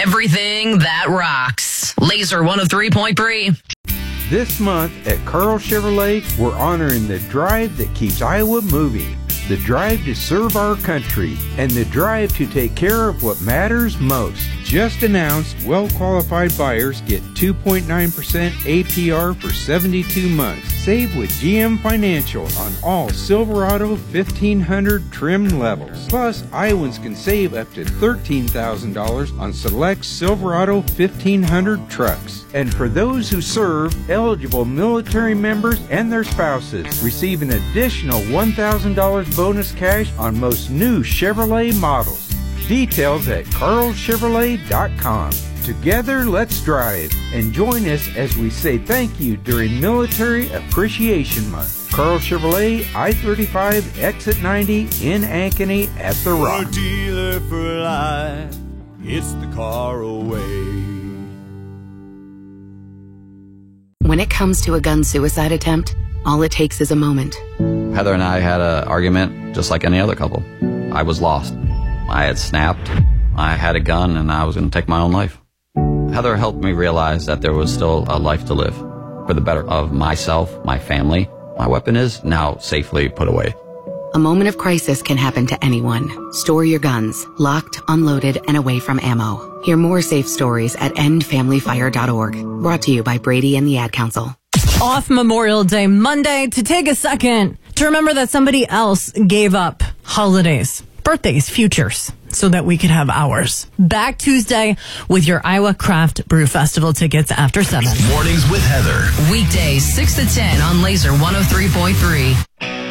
everything that rocks. Laser 103.3. This month at Carl Chevrolet, we're honoring the drive that keeps Iowa moving. The drive to serve our country and the drive to take care of what matters most. Just announced, well-qualified buyers get 2.9% APR for 72 months. Save with GM Financial on all Silverado 1500 trim levels. Plus, Iowans can save up to $13,000 on select Silverado 1500 trucks. And for those who serve, eligible military members and their spouses receive an additional $1,000 bonus cash on most new Chevrolet models. Details at carlchevrolet.com. Together, let's drive and join us as we say thank you during Military Appreciation Month. Carl Chevrolet, I-35, Exit 90 in Ankeny at The Rock. For a dealer for life, it's the car away. When it comes to a gun suicide attempt, all it takes is a moment. Heather and I had an argument just like any other couple. I was lost. I had snapped. I had a gun and I was going to take my own life. Heather helped me realize that there was still a life to live for the better of myself, my family. My weapon is now safely put away. A moment of crisis can happen to anyone. Store your guns, locked, unloaded, and away from ammo. Hear more safe stories at endfamilyfire.org. Brought to you by Brady and the Ad Council. Off Memorial Day Monday to take a second to remember that somebody else gave up holidays, birthdays, futures, so that we could have ours. Back Tuesday with your Iowa Craft Brew Festival tickets after 7. Mornings with Heather. Weekdays 6 to 10 on Laser 103.3.